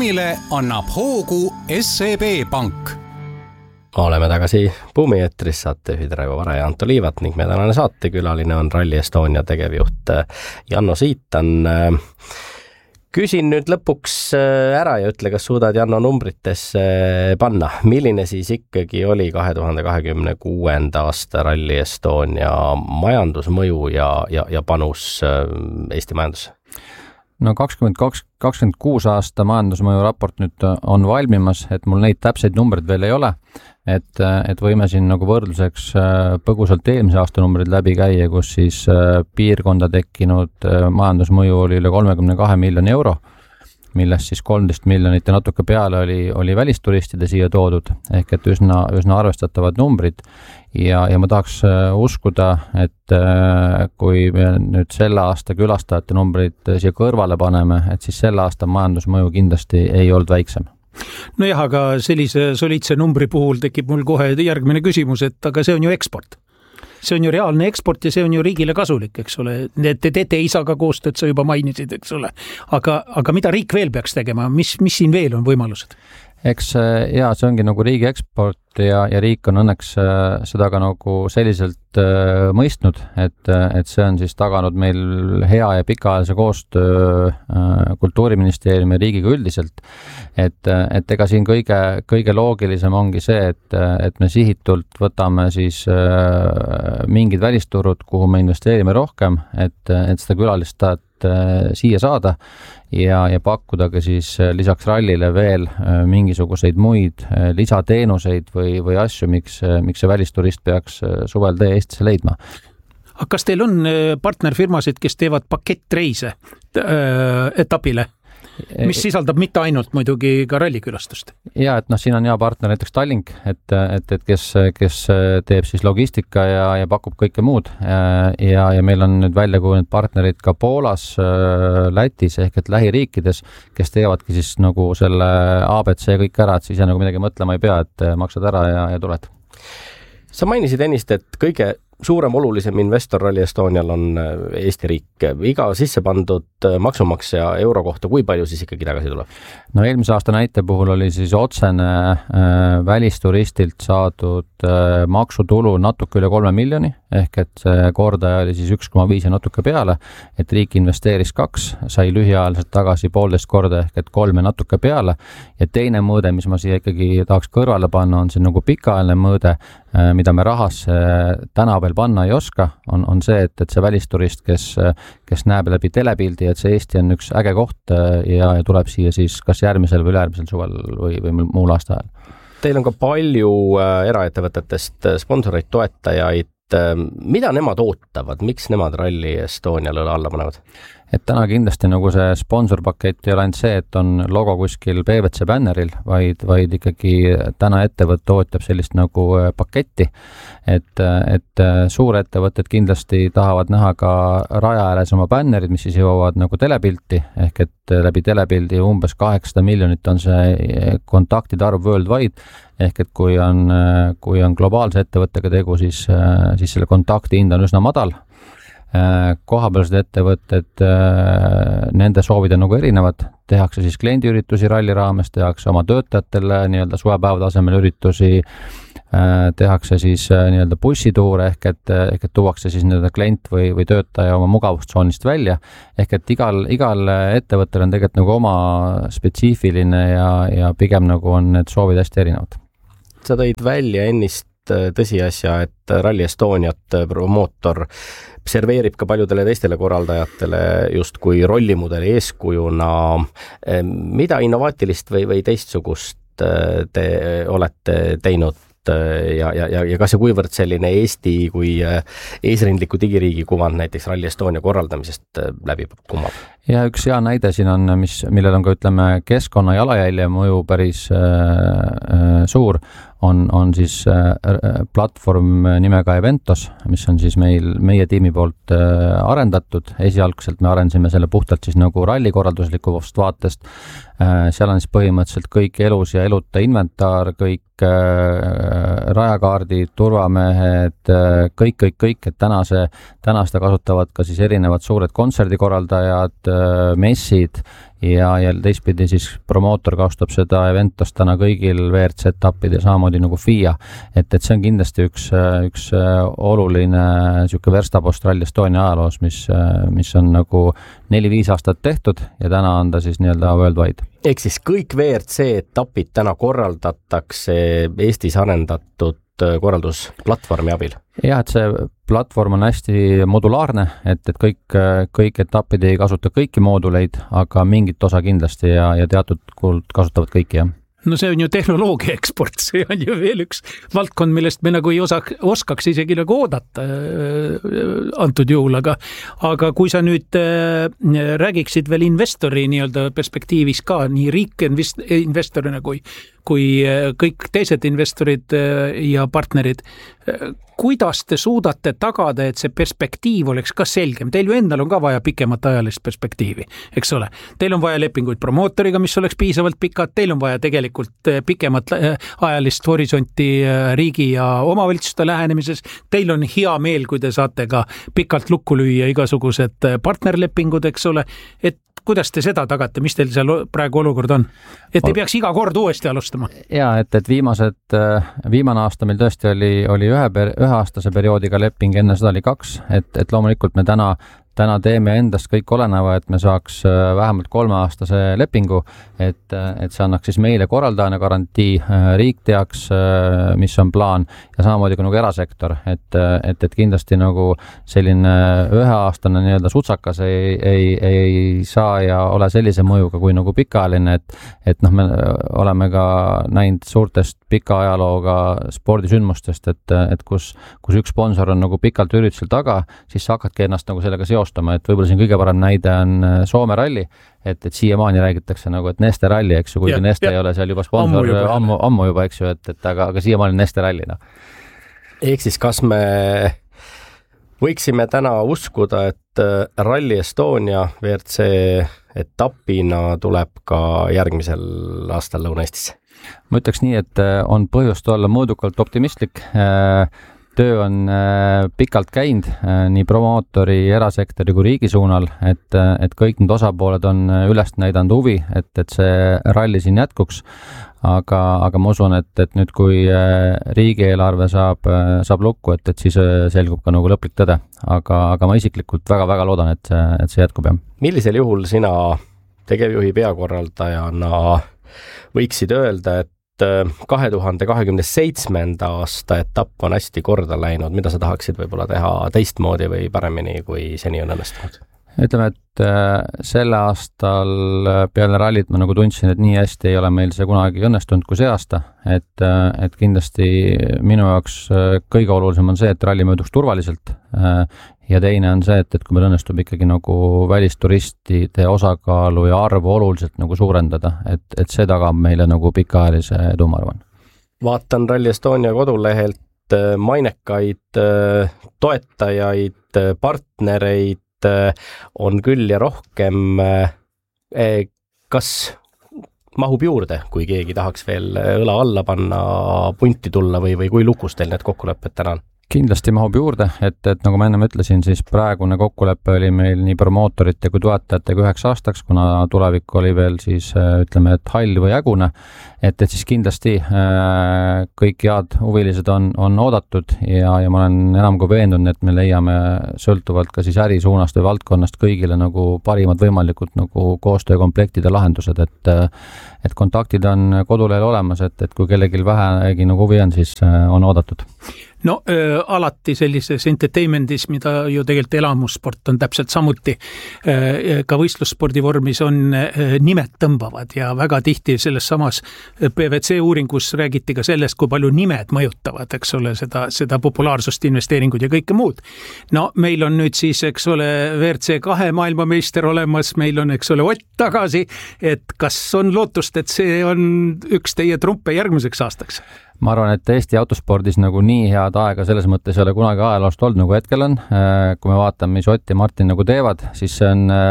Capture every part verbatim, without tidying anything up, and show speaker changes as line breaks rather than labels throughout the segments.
buumile annab hoogu S E B Pank.
Oleme tagasi Buumi eetris, saatejuhid Raivo Vare ja Anto Liivat ning meie tänane saatekülaline on Rally Estonia tegevjuht Janno Siitan. Küsin nüüd lõpuks ära ja ütle, kas suudad Janno numbritesse panna. Milline siis ikkagi oli kahe tuhande kahekümne kuuenda aasta Rally Estonia majandusmõju ja, ja, ja panus Eesti majandusse?
No kakskümmend kaks, kakskümmend kuus aasta majandusmõju raport nüüd on valmimas, et mul neid täpseid numbreid veel ei ole, et, et võime siin nagu võrdluseks põgusalt eelmise aasta numbrid läbi käia, kus siis piirkonda tekkinud majandusmõju oli üle kolmekümne kahe miljoni euro, millest siis kolmteist miljonit ja natuke peale oli, oli välisturistide siia toodud, ehk et üsna, üsna arvestatavad numbrid. Ja, ja ma tahaks uskuda, et kui me nüüd selle aasta külastajate numbrid siia kõrvale paneme, et siis selle aasta majandusmõju kindlasti ei olnud väiksem.
No jah, aga sellise soliidse numbri puhul tekib mul kohe järgmine küsimus, et aga see on ju eksport. See on ju reaalne eksport ja see on ju riigile kasulik, eks ole. Te teete isaga koostööd, sa juba mainisid, eks ole. Aga, aga mida riik veel peaks tegema? Mis, mis siin veel on võimalused?
Eks jaa, see ongi nagu riigi eksport ja, ja riik on õnneks seda ka nagu selliselt äh, mõistnud, et, et see on siis taganud meil hea ja pikaajalise koostöö äh, Kultuuriministeeriumi ja riigiga üldiselt. Et, et ega siin kõige, kõige loogilisem ongi see, et, et me sihitult võtame siis äh, mingid välisturud, kuhu me investeerime rohkem, et, et seda külalist siia saada ja, ja pakkuda ka siis lisaks rallile veel mingisuguseid muid lisateenuseid või, või asju, miks, miks see välisturist peaks suvel tee Eestisse leidma.
Aga kas teil on partnerfirmasid, kes teevad pakettreise äh, etapile? Mis sisaldab mitte ainult muidugi ka rallikülastust?
Ja, et noh, siin on hea partner näiteks Tallink, et, et, et kes, kes teeb siis logistika ja, ja pakub kõike muud. Ja, ja meil on nüüd välja kujunenud partnerid ka Poolas, Lätis ehk et lähiriikides, kes teevadki siis nagu selle A B C kõik ära, et siis nagu midagi mõtlema ei pea, et maksad ära ja, ja tuled.
Sa mainisid ennist, et kõige suurem olulisem investor Rally Estonial on Eesti riik. Iga sisse pandud maksumaksja euro kohta, kui palju siis ikkagi tagasi tuleb?
No eelmise aasta näite puhul oli siis otsene äh, välisturistilt saadud äh, maksutulu natuke üle kolme miljoni, ehk et see kordaja oli siis üks koma viis ja natuke peale, et riik investeeris kaks, sai lühiajaliselt tagasi poolteist korda ehk et kolme natuke peale ja teine mõõde, mis ma siia ikkagi tahaks kõrvale panna, on see nagu pikaajaline mõõde, äh, mida me rahas äh, täna veel panna ei oska, on, on see, et, et see välisturist, kes, kes näeb läbi telepildi, et see Eesti on üks äge koht ja, ja tuleb siia siis kas järgmisel või ülejärgmisel suvel või, või muul aasta ajal.
Teil on ka palju eraettevõtetest sponsoreid, toetajaid. Mida nemad ootavad? Miks nemad Rally Estoniale alla panevad? Et
täna kindlasti nagu see sponsorpakett ei ole ainult see, et on logo kuskil P V C bänneril, vaid, vaid ikkagi täna ettevõtte ootab sellist nagu paketti, et, et suurettevõtted kindlasti tahavad näha ka raja ääres oma bännerid, mis siis jõuavad nagu telepilti, ehk et läbi telepildi umbes kaheksasada miljonit on see kontaktide arv worldwide, ehk et kui on, kui on globaalse ettevõttega tegu, siis, siis selle kontakti hind on üsna madal. Kohapealsed ettevõtted, nende soovid on nagu erinevad, tehakse siis kliendiüritusi ralli raames, tehakse oma töötajatele nii-öelda suvepäevade asemel üritusi, tehakse siis nii-öelda bussituure ehk et, ehk et tuuakse siis nii-öelda klient või, või töötaja oma mugavustsoonist välja, ehk et igal, igal ettevõttel on tegelikult nagu oma spetsiifiline ja, ja pigem nagu on need soovid hästi erinevad.
Sa tõid välja ennist tõsiasja, et Rally Estoniat promootor serveerib ka paljudele teistele korraldajatele just kui rollimudeli eeskujuna. Mida innovaatilist või, või teistsugust te olete teinud ja, ja, ja kas ja kuivõrd selline Eesti kui eesrindliku digiriigi kuvand näiteks Rally Estonia korraldamisest läbi kumab?
Ja üks hea näide siin on, mis, millel on ka ütleme keskkonna jalajälje mõju päris äh, suur, on, on siis äh, platvorm nimega Eventos, mis on siis meil, meie tiimi poolt äh, arendatud. Esialgselt me arendasime selle puhtalt siis nagu rallikorralduslikust vaatest. Äh, seal on siis põhimõtteliselt kõik elus ja eluta inventar, kõik äh, rajakaardid, turvamehed, äh, kõik, kõik, kõik, et täna, see, täna seda kasutavad ka siis erinevad suured kontserdikorraldajad, messid ja, ja teistpidi siis promootor kasutab seda Eventos täna kõigil V R C etappidel samamoodi nagu F I A, et, et see on kindlasti üks, üks oluline siuke verstapost Rally Estonia ajaloos, mis, mis on nagu neli-viis aastat tehtud ja täna on ta siis nii-öelda worldwide.
Ehk siis kõik V R C etapid täna korraldatakse Eestis arendatud korraldusplatvormi abil?
Jah, et see platvorm on hästi modulaarne, et, et kõik, kõik etapid ei kasuta kõiki mooduleid, aga mingit osa kindlasti ja, ja teatud kulud kasutavad kõiki, jah.
No see on ju tehnoloogia eksport, see on ju veel üks valdkond, millest me nagu ei osa, oskaks isegi nagu oodata äh, antud juhul, aga, aga kui sa nüüd äh, räägiksid veel investori nii-öelda perspektiivis ka, nii riik investorina kui, kui äh, kõik teised investorid äh, ja partnerid, äh, kuidas te suudate tagada, et see perspektiiv oleks ka selgem? Teil ju endal on ka vaja pikemat ajalist perspektiivi, eks ole. Teil on vaja lepinguid promootoriga, mis oleks piisavalt pikad, teil on vaja tegelikult pikemat ajalist horisonti riigi ja omavalitsuste lähenemises. Teil on hea meel, kui te saate ka pikalt lukku lüüa igasugused partnerlepingud, eks ole, et kuidas te seda tagate, mis teil seal praegu olukord on? Et ei peaks iga kord uuesti alustama?
Jaa, et, et viimased, viimane aasta meil tõesti oli, oli ühe, per, ühe aastase perioodiga leping, enne seda oli kaks, et, et loomulikult me täna täna teeme endast kõik oleneva, et me saaks vähemalt kolmeaastase lepingu, et, et see annaks siis meile korraldajana garantii, riik teaks, mis on plaan ja samamoodi kui nagu erasektor, et, et, et kindlasti nagu selline üheaastane nii-öelda sutsakas ei, ei, ei saa ja ole sellise mõjuga kui nagu pikaajaline, et, et noh, me oleme ka näinud suurtest pika ajalooga spordisündmustest, et, et kus, kus üks sponsor on nagu pikalt üritusel taga, siis sa hakkadki ennast nagu sellega seostama, et võib-olla siin kõige parem näide on Soome ralli, et, et siiamaani räägitakse nagu, et Neste ralli, eks ju, kuigi ja, Neste ja. ei ole seal juba sponsor ammu juba, ammu, ammu juba eks ju, et, et aga, aga siiamaani Neste ralli. No.
Ehk siis kas me võiksime täna uskuda, et Rally Estonia V R C etapina tuleb ka järgmisel aastal Lõuna-Eestisse?
Ma ütleks nii, et on põhjust olla mõõdukalt optimistlik. Töö on pikalt käinud nii promootori, erasektori kui riigi suunal, et, et kõik need osapooled on üles näidanud huvi, et, et see ralli siin jätkuks. Aga, aga ma usun, et, et nüüd kui riigieelarve saab, saab lukku, et, et siis selgub ka nagu lõplik tõde. Aga, aga ma isiklikult väga-väga loodan, et see, et see jätkub. Jah.
Millisel juhul sina tegevjuhi peakorraldajana võiksid öelda, et kahe tuhande kahekümne seitsmenda aasta etapp on hästi korda läinud, mida sa tahaksid võib-olla teha teistmoodi või paremini, kui seni on õnnestunud?
Ütleme, et selle aastal peale rallit ma nagu tundsin, et nii hästi ei ole meil see kunagi õnnestunud kui see aasta, et, et kindlasti minu jaoks kõige olulisem on see, et ralli mööduks turvaliselt ja teine on see, et, et kui meil õnnestub ikkagi nagu välisturistide osakaalu ja arvu oluliselt nagu suurendada, et, et see tagab meile nagu pikaajalise edu, ma arvan.
Vaatan Rally Estonia kodulehelt mainekaid toetajaid, partnereid on küll ja rohkem. Kas mahub juurde, kui keegi tahaks veel õla alla panna, punti tulla või, või kui lukus teil need kokkulepped täna on?
Kindlasti mahub juurde, et, et nagu ma ennem ütlesin, siis praegune kokkulepe oli meil nii promootorite kui toetajatega üheks aastaks, kuna tulevik oli veel siis ütleme, et hall või ägune, et, et siis kindlasti äh, kõik head huvilised on, on oodatud ja, ja ma olen enam kui veendunud, et me leiame sõltuvalt ka siis ärisuunast või valdkonnast kõigile nagu parimad võimalikud nagu koostöökomplektide lahendused, et, et kontaktid on kodulehel olemas, et, et kui kellelgi vähegi nagu huvi on, siis äh, on oodatud.
No äh, alati sellises entertainmentis, mida ju tegelikult elamussport on täpselt samuti, äh, ka võistlusspordi vormis on äh, nimed tõmbavad ja väga tihti selles samas P V C uuringus räägiti ka sellest, kui palju nimed mõjutavad, eks ole, seda, seda populaarsust, investeeringuid ja kõike muud. No meil on nüüd siis, eks ole, V R C kahe maailmameister olemas, meil on, eks ole, Ott tagasi, et kas on lootust, et see on üks teie trumpe järgmiseks aastaks?
Ma arvan, et Eesti autospordis nagu nii head aega selles mõttes ei ole kunagi ajaloost olnud nagu hetkel on. Kui me vaatame, mis Ott ja Martin nagu teevad, siis see on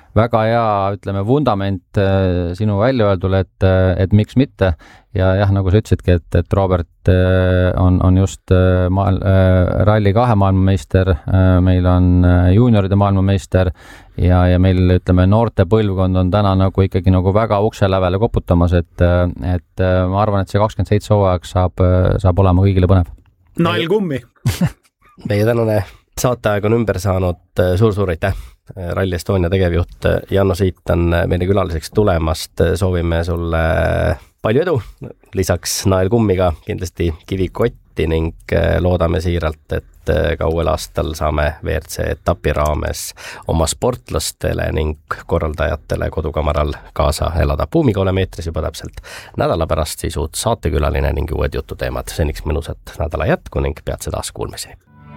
väga hea, ütleme, vundament sinu välja öeldule, et, et miks mitte. Ja jah, nagu sa ütlesidki, et, et Robert on, on just maal, ralli kahe maailmameister, meil on juunioride maailmameister ja, ja meil, ütleme, noorte põlvkond on täna nagu ikkagi nagu väga ukse lävele koputamas, et, et ma arvan, et see kakskümmend seitse hooaeg saab, saab olema kõigile põnev.
Nael kummi!
Meie tänane saateaeg on ümber saanud. Suur-suur aitäh! Rally Estonia tegevjuht Janno Siit on meile külaliseks tulemast. Soovime sulle palju edu, lisaks Nael kummiga kindlasti kivikotti ning loodame siiralt, et ka uuel aastal saame V R C etapi raames oma sportlastele ning korraldajatele kodukamaral kaasa elada. Buumiga oleme eetris juba täpselt nädala pärast, siis uut saatekülaline ning uued jututeemad. Seniks mõnusat nädala jätku ning peatse taas kuulmiseni.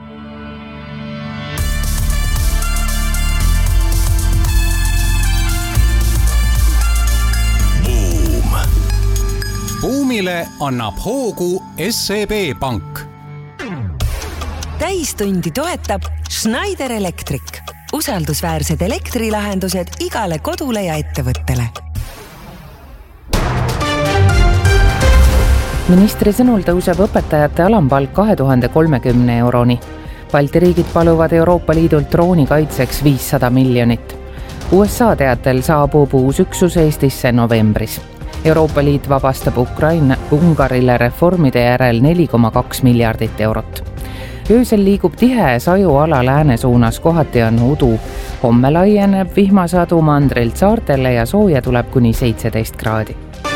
Buumile annab hoogu S E B Pank.
Täistundi toetab Schneider Electric. Usaldusväärsed elektrilahendused igale kodule ja ettevõttele.
Ministri sõnul tõuseb õpetajate alampalk kahe tuhande kolmekümne euroni. Balti riigid paluvad Euroopa Liidult drooni kaitseks viissada miljonit. U S A teatel saabub uus üksus Eestisse novembris. Euroopa Liit vabastab Ukraina Ungarile reformide järel neli koma kaks miljardit eurot. Öösel liigub tihe sajuala lääne suunas, kohati on udu. Homme laieneb vihmasadu mandrilt saartele ja sooja tuleb kuni seitseteist kraadi.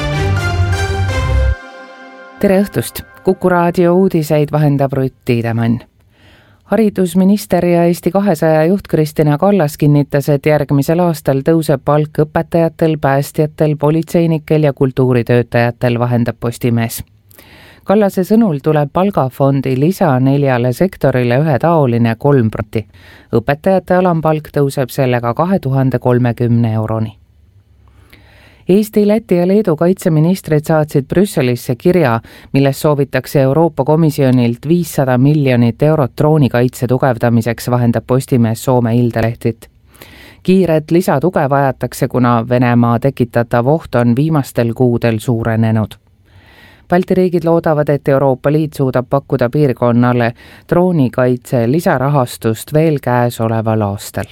Tere õhtust! Kuku raadio uudiseid vahendab Rutt Tiidemann. Haridusminister ja Eesti kahesaja juht Kristina Kallas kinnitas, et järgmisel aastal tõuseb palk õpetajatel, päästjatel, politseinikel ja kultuuritöötajatel, vahendab Postimees. Kallase sõnul tuleb palgafondi lisa neljale sektorile ühetaoline kolm protsenti. Õpetajate alampalk tõuseb sellega kahe tuhande kolmekümne euroni. Eesti, Läti ja Leedu kaitseministrid saatsid Brüsselisse kirja, milles soovitakse Euroopa Komisjonilt viissada miljonit eurot droonikaitse tugevdamiseks, vahendab Postimees Soome Ildelehtit. Kiiret lisatuge vajatakse, kuna Venemaa tekitatav oht on viimastel kuudel suurenenud. Balti riigid loodavad, et Euroopa Liit suudab pakkuda piirkonnale droonikaitse lisarahastust veel käesoleval aastal.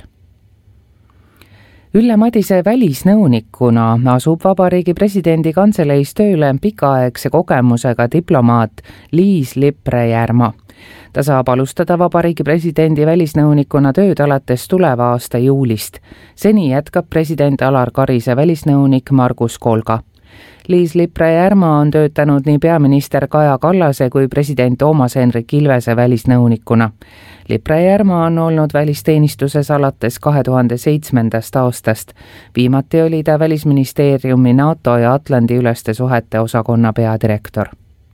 Ülle Madise välisnõunikuna asub Vabariigi presidendi kantseleis tööle pikaaegse kogemusega diplomaat Liis Lippre-Järma. Ta saab alustada Vabariigi presidendi välisnõunikuna tööd alates tuleva aasta juulist. Seni jätkab president Alar Karise välisnõunik Margus Kolga. Liis Lippre-Järma on töötanud nii peaminister Kaja Kallase kui president Toomas Hendrik Ilvese välisnõunikuna. Lippre-Järma on olnud välisteenistuses alates kahe tuhande seitsmendast aastast. Viimati oli ta Välisministeeriumi NATO ja Atlandi üleste suhete osakonna peadirektor.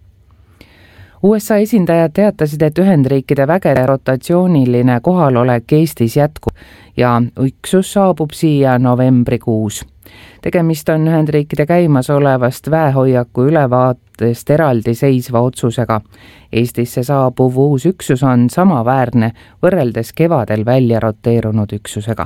U S A esindajad teatasid, et Ühendriikide vägede rotatsiooniline kohalolek Eestis jätkub ja üksus saabub siia novembrikuus. Tegemist on Ühendriikide käimas olevast väehoiaku ülevaatest eraldi seisva otsusega. Eestisse saabuv uus üksus on samaväärne võrreldes kevadel välja roteerunud üksusega.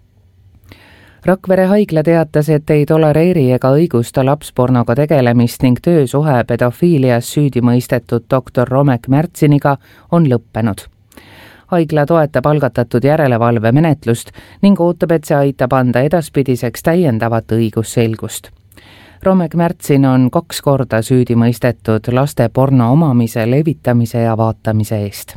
Rakvere haigla teatas, et ei tolereeri ega õigusta lapspornoga tegelemist ning töösuhe pedofiilias süüdi mõistetud doktor Romek Märtsiniga on lõppenud. Haigla toetab algatatud järelevalve menetlust ning ootab, et see aitab anda edaspidiseks täiendavat õigusselgust. Romek Märtsin on kaks korda süüdi mõistetud laste porno omamise, levitamise ja vaatamise eest.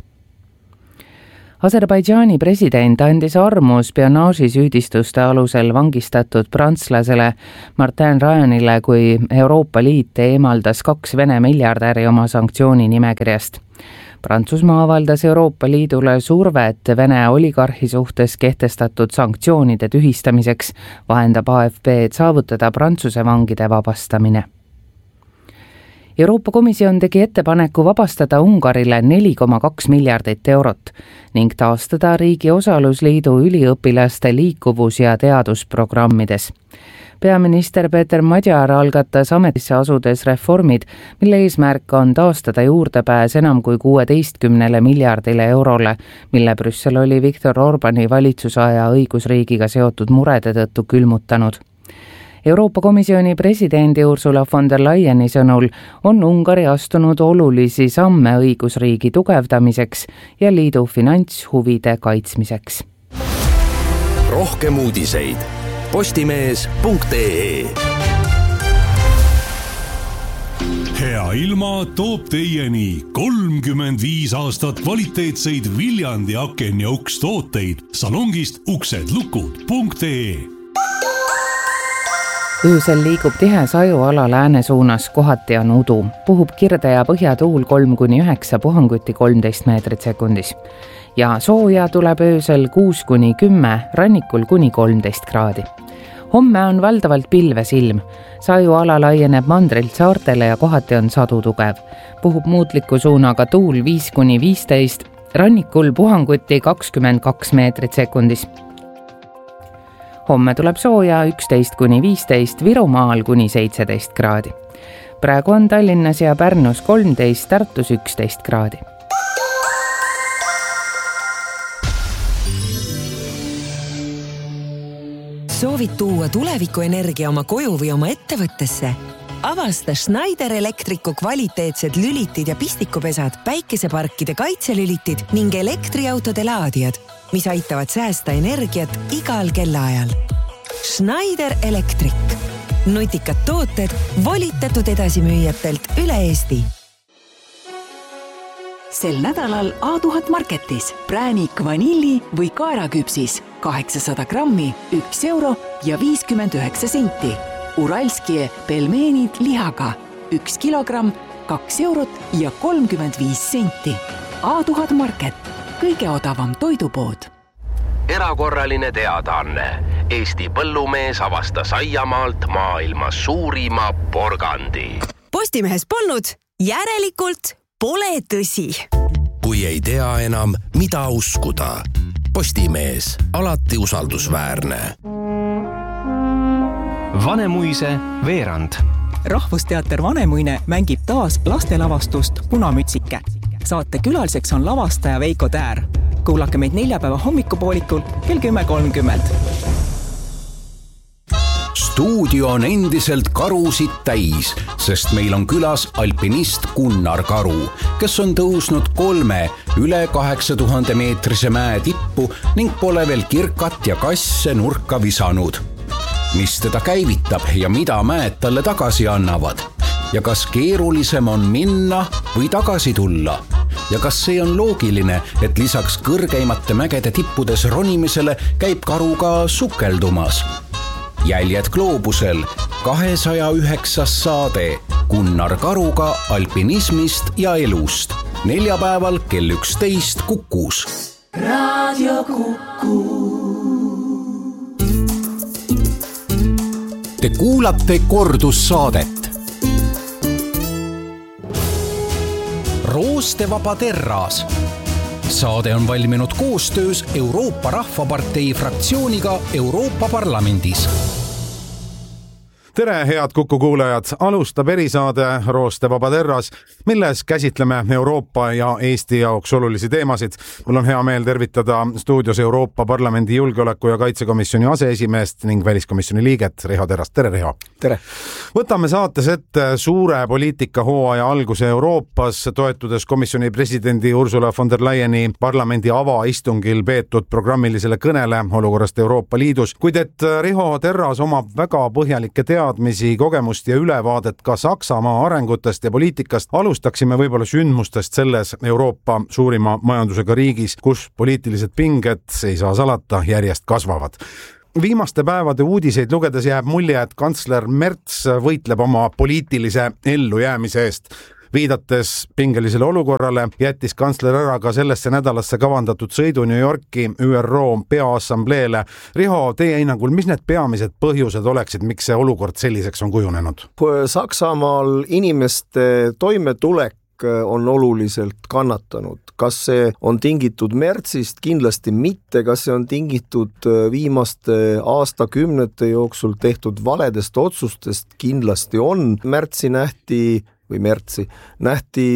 Aserbaidžaani president andis armu spionaažisüüdistuste alusel vangistatud prantslasele Martin Rajanile, kui Euroopa Liit eemaldas kaks Vene miljardäri oma sanktsiooni nimekirjast. Prantsusmaa avaldas Euroopa Liidule survet Vene oligarhi suhtes kehtestatud sanktsioonide tühistamiseks, vahendab A F P, et saavutada Prantsuse vangide vabastamine. Euroopa Komisjon tegi ettepaneku vabastada Ungarile neli koma kaks miljardit eurot ning taastada riigi osalusliidu üliõpilaste liikuvus- ja teadusprogrammides. peaminister Peeter Madjar algatas ametisse asudes reformid, mille eesmärk on taastada juurdepääs enam kui kuueteistkümnele miljardile eurole, mille Brüssel oli Viktor Orbani valitsusaja õigusriigiga seotud murede tõttu külmutanud. Euroopa Komisjoni presidendi Ursula von der Leyeni sõnul on Ungari astunud olulisi samme õigusriigi tugevdamiseks ja liidu finantshuvide kaitsmiseks.
Rohkem uudiseid postimees punkt ee.
Hea ilma toob teieni kolmkümmend viis aastat kvaliteetseid Viljandi aken ja uks tooteid salongist uksed lukud punkt ee.
Öösel liigub tihe sajuala lääne suunas, kohati on udu. Puhub kirde ja põhjatuul kolm kuni üheksa, puhanguti kolmteist meetrit sekundis. Ja sooja tuleb öösel kuus kuni kümme, rannikul kuni kolmteist kraadi. Homme on valdavalt pilves ilm. Sajuala laieneb mandrilt saartele ja kohati on sadu tugev. Puhub muutliku suunaga tuul viis kuni viisteist, rannikul puhanguti kakskümmend kaks meetrit sekundis. Homme tuleb sooja üksteist kuni viisteist, Virumaal kuni seitseteist kraadi. Praegu on Tallinnas ja Pärnus kolmteist, Tartus üksteist kraadi.
Soovid tuua tulevikuenergia oma koju või oma ettevõttesse? Avasta Schneider Electricu kvaliteetsed lülitid ja pistikupesad, päikeseparkide kaitselülitid ning elektriautode laadijad, mis aitavad säästa energiat igal kellaajal. Schneider Electric. Nutikad tooted volitatud edasimüüjatelt üle Eesti.
Sel nädalal A tuhat Marketis präänik vanilli või kaeraküpsis kaheksasada grammi, üks euro ja viiskümmend üheksa senti. Uralskie pelmeenid lihaga üks kilogramm, kaks eurot ja kolmkümmend viis senti. A tuhat Market, kõige odavam toidupood.
Erakorraline teadaanne. Eesti põllumees avastas aiamaalt maailma suurima porgandi.
Postimehes polnud, järelikult pole tõsi.
Kui ei tea enam, mida uskuda. Postimees, alati usaldusväärne.
Vanemuise veerand.
Rahvusteater Vanemuine mängib taas lastelavastust Punamütsike. Saate külaliseks on lavastaja Veiko Täär. Kuulake meid neljapäeva hommikupoolikul kell kümme kolmkümmend.
Stuudio on endiselt karusid täis, sest meil on külas alpinist Gunnar Karu, kes on tõusnud kolme üle kaheksa tuhande meetrise mäe tippu ning pole veel kirkat ja kasse nurka visanud. Mis teda käivitab ja mida mäed talle tagasi annavad? Ja kas keerulisem on minna või tagasi tulla? Ja kas see on loogiline, et lisaks kõrgeimate mägede tippudes ronimisele käib Karu ka sukeldumas? Jäljed gloobusel, kahesaja üheksas saade Gunnar Karuga alpinismist ja elust. Neljapäeval kell üksteist Kukus.
Radio Kuku.
Te kuulate kordussaadet. Roostevaba terras. Saade on valminud koostöös Euroopa Rahvapartei fraktsiooniga Euroopa Parlamendis.
Tere, head Kuku kuulajad! Alustab erisaade Roostevaba terras, milles käsitleme Euroopa ja Eesti jaoks olulisi teemasid. Mul on hea meel tervitada stuudios Euroopa Parlamendi julgeoleku- ja kaitsekomisjoni aseesimeest ning väliskomisjoni liiget Riho Terrast. Tere, Riho!
Tere!
Võtame saates ette suure poliitikahooaja alguse Euroopas, toetudes komisjoni presidendi Ursula von der Leyeni parlamendi avaistungil peetud programmilisele kõnele olukorrast Euroopa Liidus. Kuid et Riho Terras omab väga põhjalikke teadmisi teadmisi, kogemust ja ülevaadet ka Saksamaa arengutest ja poliitikast, alustaksime võib-olla sündmustest selles Euroopa suurima majandusega riigis, kus poliitilised pinged, ei saa salata, järjest kasvavad. Viimaste päevade uudiseid lugedes jääb mulje, et kantsler Merz võitleb oma poliitilise ellujäämise eest. Viidates pingelisele olukorrale, jättis kantsler ära ka sellesse nädalasse kavandatud sõidu New Yorki Ü R O peaassambleele. Riho, teie hinnangul, mis need peamised põhjused oleksid, miks see olukord selliseks on kujunenud?
Saksamaal inimeste toimetulek on oluliselt kannatanud. Kas see on tingitud märtsist? Kindlasti mitte. Kas see on tingitud viimaste aastakümnete jooksul tehtud valedest otsustest? Kindlasti on. Märtsi nähti või märtsi nähti,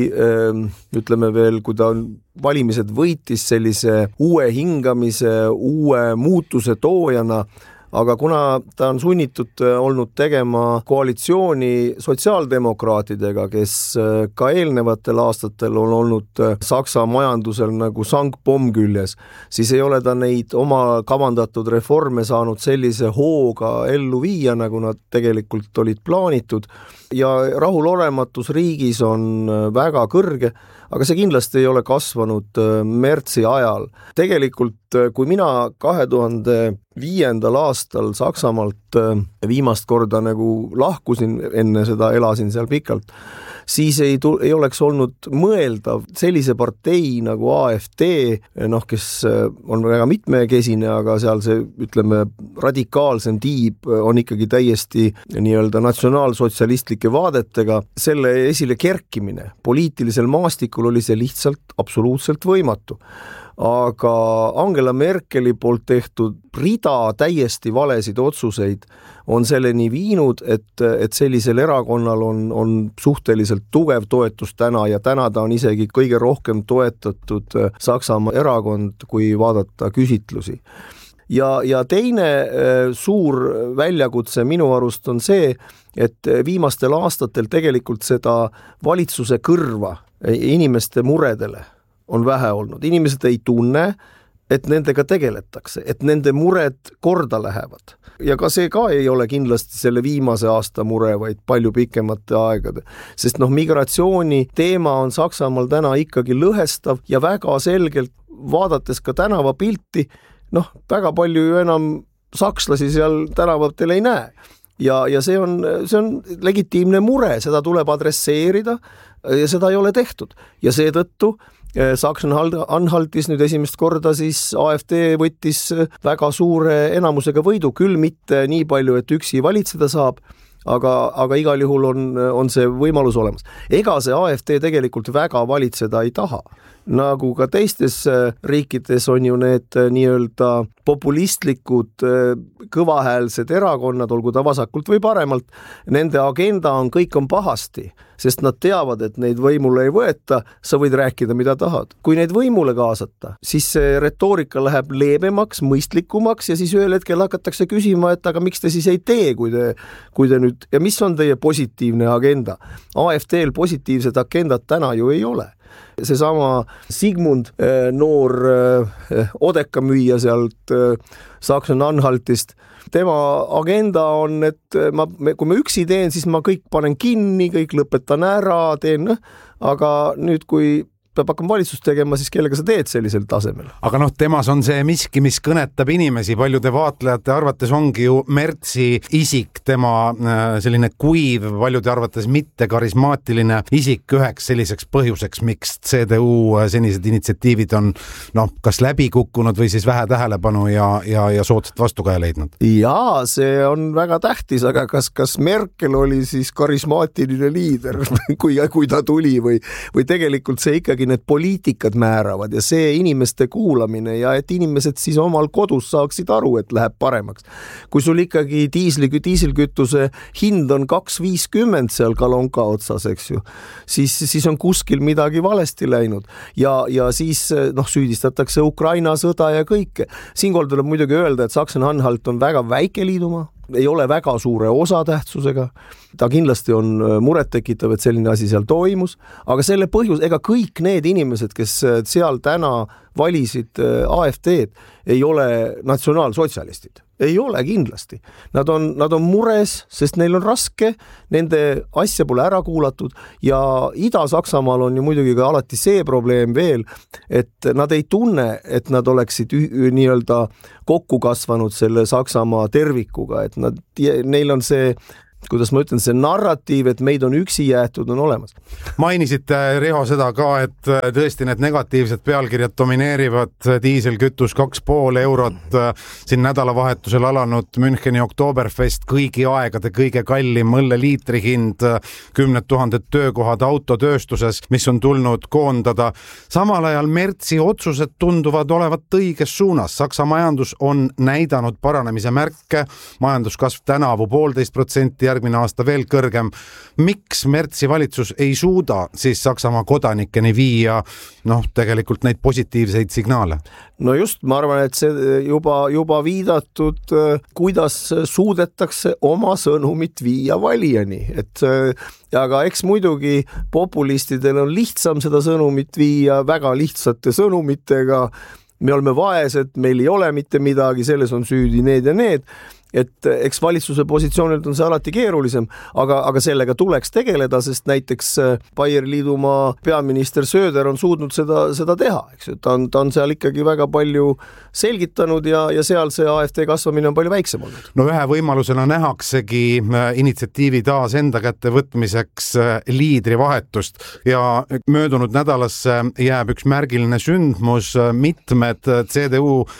ütleme veel, kui ta valimised võitis sellise uue hingamise, uue muutuse toojana, aga kuna ta on sunnitud olnud tegema koalitsiooni sotsiaaldemokraatidega, kes ka eelnevatel aastatel on olnud Saksa majandusel nagu sangpomm küljes, siis ei ole ta neid oma kavandatud reforme saanud sellise hooga ellu viia, nagu nad tegelikult olid plaanitud. Ja rahulolematus riigis on väga kõrge, aga see kindlasti ei ole kasvanud märtsi ajal. Tegelikult, kui mina kahe tuhande viiendal aastal Saksamaalt viimast korda nagu lahkusin, enne seda elasin seal pikalt, siis ei, tu- ei oleks olnud mõeldav sellise partei nagu A F D, noh, kes on väga mitmekesine, aga seal see, ütleme, radikaalsem tiib on ikkagi täiesti nii-öelda natsionaalsotsialistlike vaadetega, selle esile kerkimine poliitilisel maastikul oli see lihtsalt absoluutselt võimatu. Aga Angela Merkeli poolt tehtud rida täiesti valesid otsuseid on selleni viinud, et, et sellisel erakonnal on, on suhteliselt tugev toetus täna ja täna ta on isegi kõige rohkem toetatud Saksamaa erakond, kui vaadata küsitlusi. Ja, ja teine suur väljakutse minu arust on see, et viimastel aastatel tegelikult seda valitsuse kõrva inimeste muredele on vähe olnud. Inimesed ei tunne, et nendega tegeletakse, et nende mured korda lähevad. Ja ka see ka ei ole kindlasti selle viimase aasta mure, vaid palju pikemate aegade. Sest noh, migratsiooni teema on Saksamaal täna ikkagi lõhestav ja väga selgelt vaadates ka tänavapilti, noh, väga palju ju enam sakslasi seal tänavatel ei näe. Ja, ja see on, see on legitiimne mure, seda tuleb adresseerida ja seda ei ole tehtud. Ja seetõttu Sachsen-Anhaltis nüüd esimest korda siis A F D võttis väga suure enamusega võidu, küll mitte nii palju, et üksi valitseda saab, aga, aga igal juhul on, on see võimalus olemas. Ega see A F D tegelikult väga valitseda ei taha. Nagu ka teistes riikides on ju need nii-öelda populistlikud kõvahäälsed erakonnad, olgu ta vasakult või paremalt, nende agenda on, kõik on pahasti, sest nad teavad, et neid võimule ei võeta, sa võid rääkida, mida tahad. Kui neid võimule kaasata, siis see retoorika läheb leebemaks, mõistlikumaks ja siis ühel hetkel hakatakse küsima, et aga miks te siis ei tee, kui te, kui te nüüd, ja mis on teie positiivne agenda? A F D-l positiivset agendat täna ju ei ole. Seesama Sigmund, noor Odeka müüja sealt Sachsen-Anhaltist, tema agenda on, et ma, kui ma üksi teen, siis ma kõik panen kinni, kõik lõpetan ära, teen, aga nüüd, kui peab hakkama valitsust tegema, siis kellega sa teed sellisel tasemel.
Aga noh, temas on see miski, mis kõnetab inimesi. Paljude vaatlejate arvates ongi ju Märtsi isik, tema selline kuiv, paljude arvates mitte karismaatiline isik üheks selliseks põhjuseks, miks C D U senised initsiatiivid on noh, kas läbi kukkunud või siis vähe tähelepanu ja, ja, ja soodsat vastukaja leidnud.
Jaa, see on väga tähtis, aga kas, kas Merkel oli siis karismaatiline liider, kui, kui ta tuli või, või tegelikult see ikkagi need poliitikad määravad ja see inimeste kuulamine ja et inimesed siis omal kodus saaksid aru, et läheb paremaks. Kui sul ikkagi diisli, diiselkütuse hind on kaks viiskümmend seal kalonka otsas, eks ju, siis, siis on kuskil midagi valesti läinud ja, ja siis noh, süüdistatakse Ukraina sõda ja kõike. Siinkohal tuleb muidugi öelda, et Sachsen-Anhalt on väga väike liidumaa, ei ole väga suure osatähtsusega, ta kindlasti on muret tekitav, et selline asi seal toimus, aga selle põhjus, ega kõik need inimesed, kes seal täna valisid A F D-d, ei ole natsionaalsotsialistid. Ei ole kindlasti. Nad on, nad on mures, sest neil on raske, nende asja pole ära kuulatud ja Ida-Saksamaal on ju muidugi ka alati see probleem veel, et nad ei tunne, et nad oleksid ü- nii-öelda kokku kasvanud selle Saksamaa tervikuga, et nad, neil on see kuidas ma ütlen, see narratiiv, et meid on üksi jäetud, on olemas.
Mainisite, Riho, seda ka, et tõesti need negatiivsed pealkirjad domineerivad, diiselkütus kaks pool eurot, siin nädalavahetusel alanud Müncheni Oktoberfest, kõigi aegade kõige kallim õlleliitri hind, kümned tuhanded töökohad autotööstuses, mis on tulnud koondada. Samal ajal Mertsi otsused tunduvad olevat õiges suunas. Saksa majandus on näidanud paranemise märke, majanduskasv tänavu poolteist protsenti, järgmine aasta veel kõrgem. Miks Mertsi valitsus ei suuda siis Saksamaa kodanikeni viia noh, tegelikult neid positiivseid signaale?
No just, ma arvan, et see juba, juba viidatud, kuidas suudetakse oma sõnumit viia valijani. Et, aga eks muidugi populistidel on lihtsam seda sõnumit viia väga lihtsate sõnumitega. Me oleme vaesed, meil ei ole mitte midagi, selles on süüdi need ja need. Et eks valitsuse positsioonilt on see alati keerulisem, aga, aga sellega tuleks tegeleda, sest näiteks Baieri Liidumaa peaminister Söder on suutnud seda, seda teha. Eks? Ta, on, ta on seal ikkagi väga palju selgitanud ja, ja seal see A F D kasvamine on palju väiksem olnud.
No ühe võimalusena nähaksegi initsiatiivi taas enda kätte võtmiseks liidrivahetust ja möödunud nädalasse jääb üks märgiline sündmus, mitmed C D U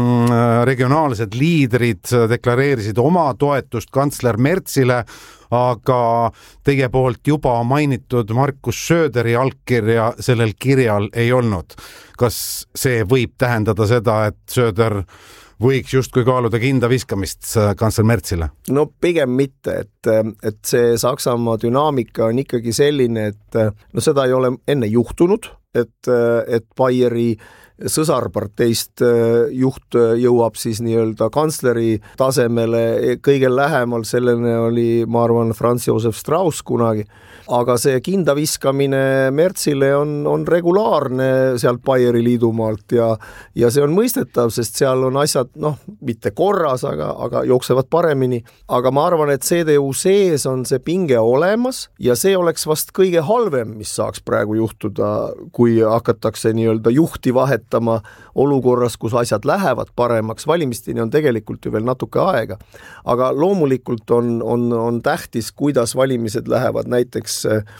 regionaalsed liidrid deklareerisid oma toetust kantsler Mertsile, aga teie poolt juba mainitud Markus Söderi allkirja sellel kirjal ei olnud. Kas see võib tähendada seda, et Söder võiks justkui kaaluda kinda viskamist kantsler Mertsile?
No pigem mitte, et, et see Saksamaa dünaamika on ikkagi selline, et no seda ei ole enne juhtunud, et, et Baieri sõsarparteist juht jõuab siis nii-öelda kantsleri tasemele, kõige lähemal sellele oli, ma arvan, Franz Josef Strauss kunagi, aga see kinda viskamine Mertsile on, on regulaarne sealt Baieri Liidumaalt ja, ja see on mõistetav, sest seal on asjad, noh, mitte korras, aga, aga jooksevad paremini, aga ma arvan, et C D U sees on see pinge olemas ja see oleks vast kõige halvem, mis saaks praegu juhtuda, kui hakatakse nii-öelda juhti vahet olukorras, kus asjad lähevad paremaks, valimistini on tegelikult ju veel natuke aega, aga loomulikult on, on, on tähtis, kuidas valimised lähevad näiteks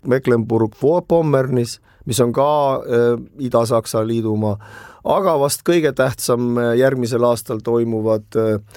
Mecklenburg-Vorpommernis, mis on ka äh, Ida-Saksa liidumaa, aga vast kõige tähtsam järgmisel aastal toimuvad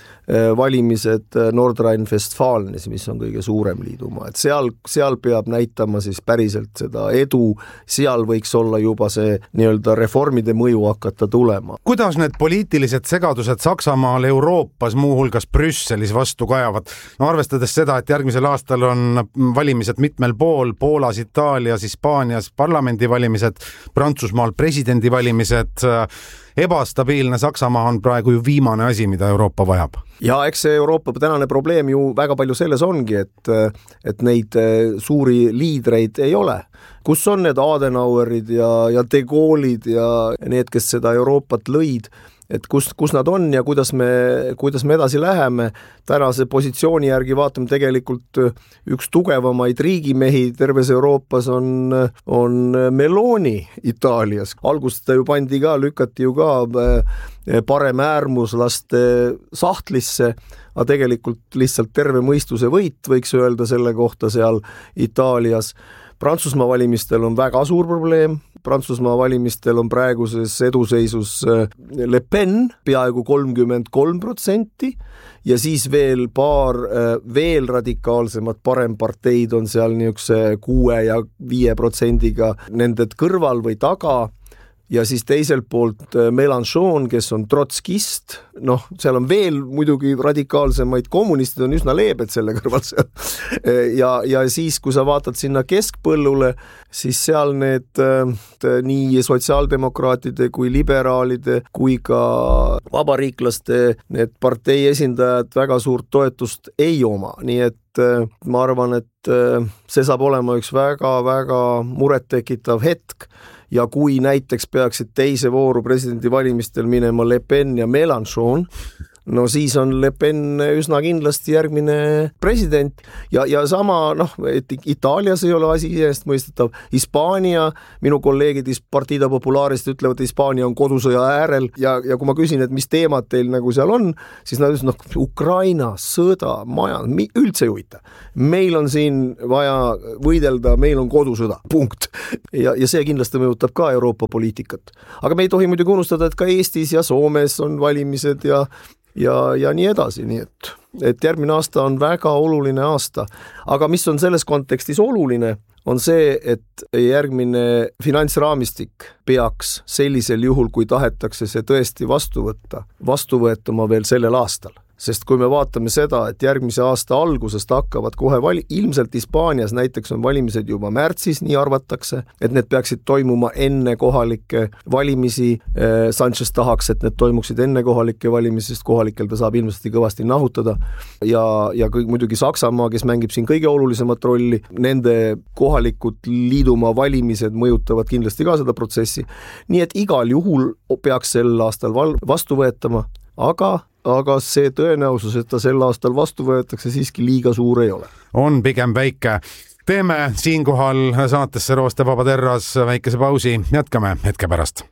valimised Nordrhein-Westfalenis, mis on kõige suurem liidumaa. Et seal, seal peab näitama siis päriselt seda edu, seal võiks olla juba see nii-öelda reformide mõju hakata tulema.
Kuidas need poliitilised segadused Saksamaal, Euroopas, muuhulgas Brüsselis vastu kajavad? No arvestades seda, et järgmisel aastal on valimised mitmel pool, Poolas, Itaalias, Hispaanias parlamendivalimised, Prantsusmaal presidendivalimised, ebastabiilne Saksamaa on praegu ju viimane asi, mida Euroopa vajab.
Ja eks see Euroopa tänane probleem ju väga palju selles ongi, et, et neid suuri liidreid ei ole. Kus on need Adenauerid ja, ja De Gaulle'id ja need, kes seda Euroopat lõid, et kus, kus nad on ja kuidas me, kuidas me edasi läheme. Tänase positsiooni järgi vaatame tegelikult üks tugevamaid riigimehi terves Euroopas on, on Meloni Itaalias. Algust ta ju pandi ka, lükati ju ka parem äärmuslaste sahtlisse, aga tegelikult lihtsalt terve mõistuse võit, võiks öelda selle kohta seal Itaalias. Prantsusmaa valimistel on väga suur probleem. Prantsusmaa valimistel on praeguses eduseisus Le Pen peaaegu kolmkümmend kolm protsenti ja siis veel paar veel radikaalsemad paremparteid on seal niisuguse kuue ja viie protsendiga nende kõrval või taga. Ja siis teiselt poolt Mélenchon, kes on trotskist, noh, seal on veel muidugi radikaalsemaid, kommunistid on üsna leebed selle kõrval seal. Ja, ja siis, kui sa vaatad sinna keskpõllule, siis seal need nii sotsiaaldemokraatide kui liberaalide kui ka vabariiklaste need partei esindajad väga suurt toetust ei oma. Nii et ma arvan, et see saab olema üks väga-väga murettekitav hetk. Ja kui näiteks peaksid teise vooru presidendivalimistel minema Le Pen ja Mélenchon, no siis on Le Pen üsna kindlasti järgmine president ja, ja sama, noh, et Itaalias ei ole asi iseenesest mõistetav. Hispaania, minu kolleegid Partida Populaarist ütlevad, et Hispaania on kodusõja äärel ja, ja kui ma küsin, et mis teemad teil nagu seal on, siis nad ütlevad, noh, Ukraina, sõda, maja, üldse ei huvita. Meil on siin vaja võidelda, meil on kodusõda, punkt. Ja, ja see kindlasti mõjutab ka Euroopa poliitikat. Aga me ei tohi muidugi unustada, et ka Eestis ja Soomes on valimised ja ja, ja nii edasi, nii et, et järgmine aasta on väga oluline aasta. Aga mis on selles kontekstis oluline, on see, et järgmine finantsraamistik peaks sellisel juhul, kui tahetakse see tõesti vastu võtta, vastu võetama veel sellel aastal. Sest kui me vaatame seda, et järgmise aasta algusest hakkavad kohe vali-, ilmselt Hispaanias näiteks on valimised juba märtsis, nii arvatakse, et need peaksid toimuma enne kohalikke valimisi. Sanchez tahaks, et need toimuksid enne kohalikke valimisi, sest kohalikel ta saab ilmselt kõvasti nahutada. Ja, ja kõik muidugi Saksamaa, kes mängib siin kõige olulisemat rolli, nende kohalikud liidumaa valimised mõjutavad kindlasti ka seda protsessi. Nii et igal juhul peaks sel aastal val- vastu võetama, aga aga see tõenäosus, et ta sel aastal vastu võetakse, siiski liiga suur ei ole.
On pigem väike. Teeme siinkohal saatesse Rooste Vaba Terras väikese pausi. Jätkame hetke pärast.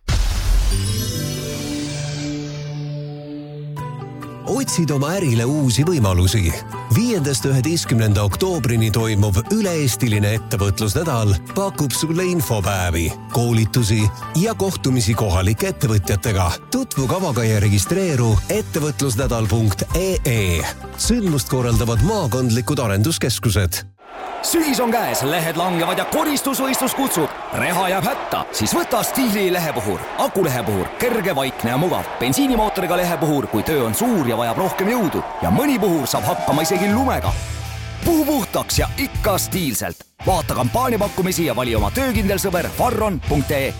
Otsid oma ärile uusi võimalusi. viiendast üheteistkümnenda oktoobrini toimuv üle-eestiline ettevõtlusnädal pakub sulle infopäevi, koolitusi ja kohtumisi kohalike ettevõtjatega. Tutvu kavaga ja registreeru ettevõtlusnädal punkt ee. Sündmust korraldavad maakondlikud arenduskeskused.
Sügis on käes, lehed langevad ja koristusvõistlus kutsub. Reha jääb hätta, siis võta Stiili lehepuhur. Akulehepuhur, kerge, vaikne ja mugav. Bensiinimootoriga lehepuhur, kui töö on suur ja vajab rohkem jõudu. Ja mõni puhur saab hakkama isegi lumega. Puhu puhtaks ja ikka stiilselt. Vaata kampaaniapakkumisi ja vali oma töökindel sõber farron punkt ee.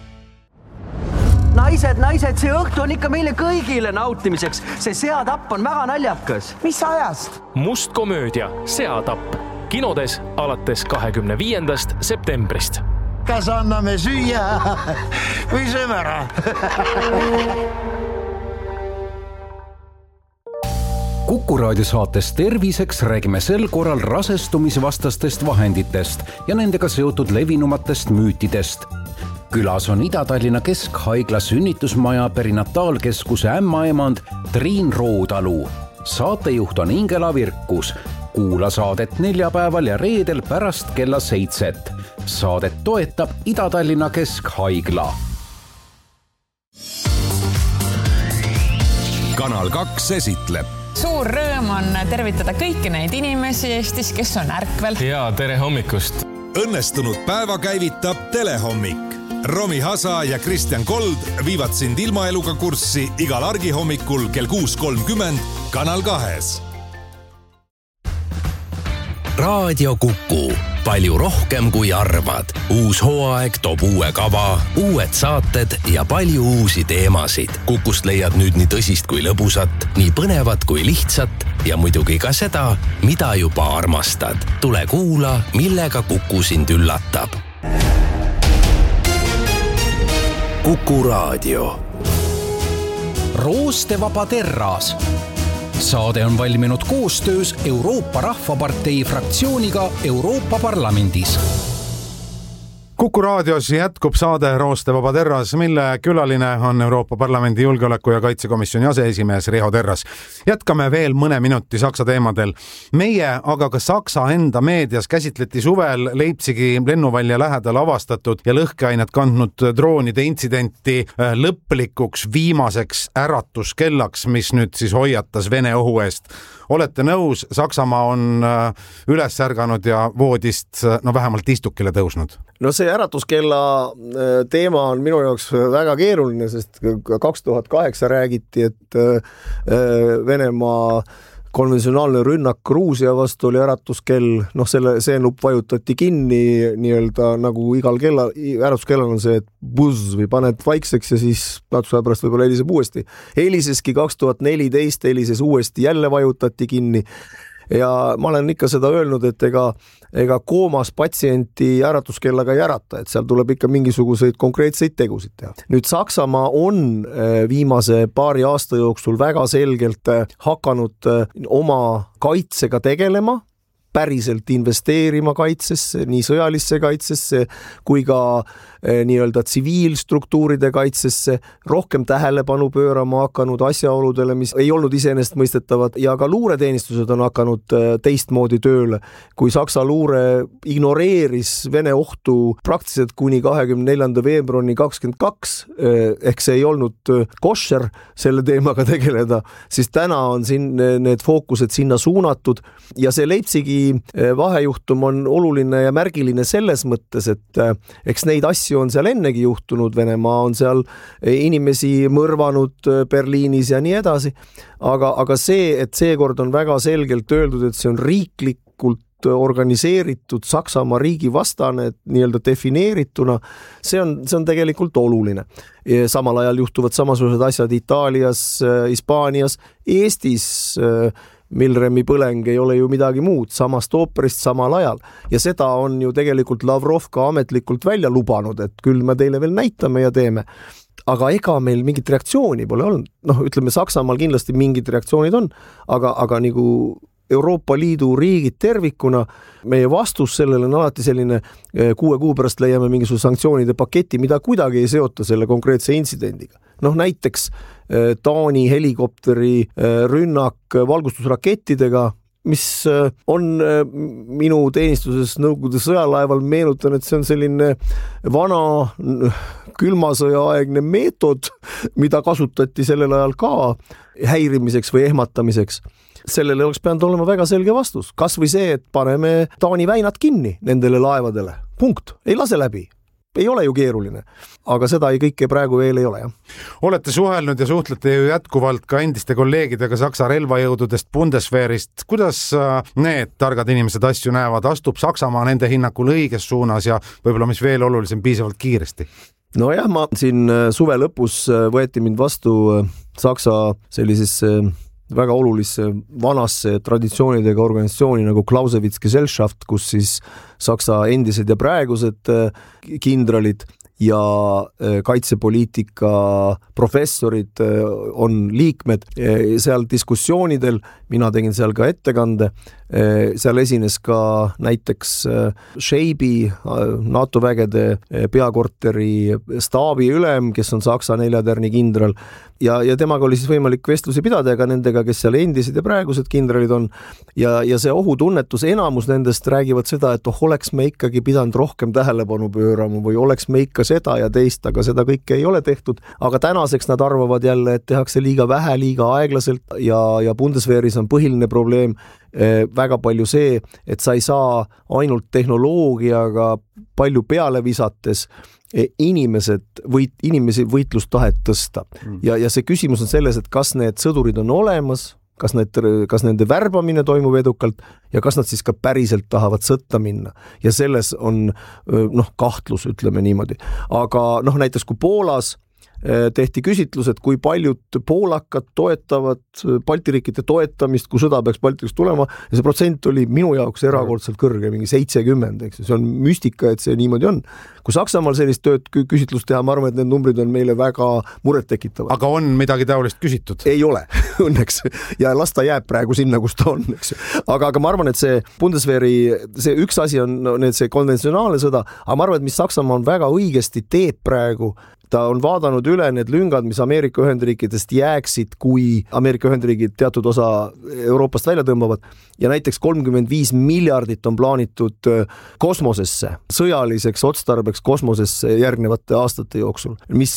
Naised, naised, see õhtu on ikka meile kõigile nautimiseks. See seatapp on väga naljakas. Mis ajast?
Must komöödia, seatapp. Kinodes alates kahekümne viiendast septembrist.
Kas anname süüa või sööme ära?
Kuku raadio saates Terviseks räägime sel korral rasestumisvastastest vahenditest ja nendega seotud levinumatest müütidest. Külas on Ida-Tallinna Keskhaigla sünnitusmaja perinataalkeskuse ämmaemand Triin Roodalu. Saatejuht on Ingela Virkus. Kuula saadet neljapäeval ja reedel pärast kella seitset. Saadet toetab Ida-Tallinna Keskhaigla.
Kanal kaks esitleb.
Suur rõõm on tervitada kõiki neid inimesi Eestis, kes on ärkvel.
Ja tere hommikust.
Õnnestunud päeva käivitab Telehommik. Romi Hasa ja Kristjan Kold viivad sind ilmaeluga kurssi igal argihommikul kell kuus kolmkümmend Kanal kahes.
Raadio Kuku. Palju rohkem kui arvad. Uus hooaeg toob uue kava, uued saated ja palju uusi teemasid. Kukust leiad nüüd nii tõsist kui lõbusat, nii põnevat kui lihtsat ja muidugi ka seda, mida juba armastad. Tule kuula, millega Kuku sind üllatab. Kuku raadio.
Rooste Vaba Terras. Saade on valminud koostöös Euroopa Rahvapartei fraktsiooniga Euroopa Parlamendis.
Kuku raadios jätkub saade Rooste Vaba Terras, mille külaline on Euroopa Parlamendi julgeoleku- ja kaitsekomisjoni aseesimees Riho Terras. Jätkame veel mõne minuti Saksa teemadel. Meie, aga ka Saksa enda meedias käsitleti suvel Leipzigi lennuvälja lähedal avastatud ja lõhkeainet kandnud droonide intsidenti lõplikuks viimaseks äratuskellaks, mis nüüd siis hoiatas Vene ohu eest. Olete nõus, Saksamaa on üles ärganud ja voodist no vähemalt istukile tõusnud?
No see äratuskella teema on minu jaoks väga keeruline, sest kaks tuhat kaheksa räägiti, et Venemaa konventsionaalne rünnak Gruusia vastu oli äratuskell, noh selle, see nupp vajutati kinni nii-öelda nagu igal kella, äratuskellal on see, et buzz või paned vaikseks ja siis natukese pärast võib-olla heliseb uuesti. Heliseski kaks tuhat neliteist helises uuesti, jälle vajutati kinni. ja ma olen ikka seda öelnud, et ega, ega koomas patsienti äratuskellaga ei ärata, et seal tuleb ikka mingisuguseid konkreetseid tegusid teha. Nüüd Saksamaa on viimase paari aasta jooksul väga selgelt hakanud oma kaitsega tegelema, päriselt investeerima kaitsesse, nii sõjalisse kaitsesse kui ka nii-öelda tsiviilstruktuuride kaitsesse, rohkem tähelepanu pöörama hakanud asjaoludele, mis ei olnud iseenesestmõistetavad ja ka luureteenistused on hakanud teistmoodi tööle. Kui Saksa luure ignoreeris Vene ohtu praktiliselt kuni kahekümne neljanda veebruarini kakskümmend kaks, ehk see ei olnud košer selle teemaga tegeleda, siis täna on siin need fookused sinna suunatud ja see Leipzigi vahejuhtum on oluline ja märgiline selles mõttes, et eks neid asju on seal ennegi juhtunud, Venemaa on seal inimesi mõrvanud Berliinis ja nii edasi, aga, aga see, et seekord on väga selgelt öeldud, et see on riiklikult organiseeritud Saksamaa riigi vastane, nii-öelda defineerituna, see on, see on tegelikult oluline. Samal ajal juhtuvad samasugused asjad Itaalias, Hispaanias, Eestis, Milremi põleng ei ole ju midagi muud, samast ooperist samal ajal. Ja seda on ju tegelikult Lavrov ka ametlikult välja lubanud, et küll me teile veel näitame ja teeme. Aga ega meil mingit reaktsiooni pole olnud. Noh, ütleme, Saksamaal kindlasti mingid reaktsioonid on, aga, aga nagu Euroopa Liidu riigid tervikuna, meie vastus sellele on alati selline kuue kuu pärast leiame mingisuguse sanktsioonide paketi, mida kuidagi ei seota selle konkreetse intsidendiga. Noh, näiteks Taani helikopteri rünnak valgustusrakettidega, mis on minu teenistuses Nõukogude sõjalaeval, meenutan, et see on selline vana külmasõjaaegne meetod, mida kasutati sellel ajal ka häirimiseks või ehmatamiseks. Sellele oleks pidanud olema väga selge vastus. Kas või see, et paneme Taani väinad kinni nendele laevadele. Punkt. Ei lase läbi. Ei ole ju keeruline, aga seda ei kõike praegu veel ei ole. Jah.
Olete suhelnud ja suhtlete ju jätkuvalt ka endiste kolleegidega Saksa relvajõududest Bundeswehrist. Kuidas need targad inimesed asju näevad? Astub Saksamaa nende hinnakul õiges suunas ja võib-olla mis veel olulisem piisavalt kiiresti?
No jah, ma siin suve lõpus võeti mind vastu Saksa sellisesse väga olulisse vanasse traditsioonidega organisatsiooni nagu Clausewitz Gesellschaft, kus siis Saksa endised ja praegused kindralid ja kaitsepoliitika professorid on liikmed. Seal diskussioonidel, mina tegin seal ka ettekande, seal esines ka näiteks Scheibi, NATO vägede peakorteri staabi ülem, kes on Saksa neljatärni kindral ja, ja temaga oli siis võimalik vestlusi pidada ja ka nendega, kes seal endised ja praegused kindralid on ja, ja see ohutunnetus, enamus nendest räägivad seda, et oh, oleks me ikkagi pidanud rohkem tähelepanu pöörama või oleks me ikka seda ja teist, aga seda kõike ei ole tehtud, aga tänaseks nad arvavad jälle, et tehakse liiga vähe, liiga aeglaselt ja, ja Bundeswehris on põhiline probleem väga palju see, et sa ei saa ainult tehnoloogiaga palju peale visates inimesed võit, inimesi võitlustahet tõsta. Ja, ja see küsimus on selles, et kas need sõdurid on olemas, kas, need, kas nende värbamine toimub edukalt ja kas nad siis ka päriselt tahavad sõtta minna. Ja selles on noh, kahtlus, ütleme niimoodi. Aga noh, näiteks kui Poolas tehti küsitlus, et kui paljud poolakad toetavad Balti riikide toetamist, kui sõda peaks Baltikust tulema, ja see protsent oli minu jaoks erakordselt kõrge, mingi seitsekümmend, eks. See on müstika, et see niimoodi on. Kui Saksamaal sellist tööd küsitlust teha, ma arvan, et need numbrid on meile väga muret tekitavad.
Aga on midagi taolist küsitud?
Ei ole, õnneks. Ja las ta jääb praegu sinna, kus ta on, eks. Aga, aga ma arvan, et see Bundeswehri, see üks asi on no, need, see konventsionaalne sõda, aga ma arvan, et mis Saksamaa on väga õigesti teeb praegu, ta on vaadanud üle need lüngad, mis Ameerika Ühendriikidest jääksid, kui Ameerika Ühendriigid teatud osa Euroopast välja tõmbavad ja näiteks kolmkümmend viis miljardit on plaanitud kosmosesse, sõjaliseks otstarbeks kosmosesse järgnevate aastate jooksul, mis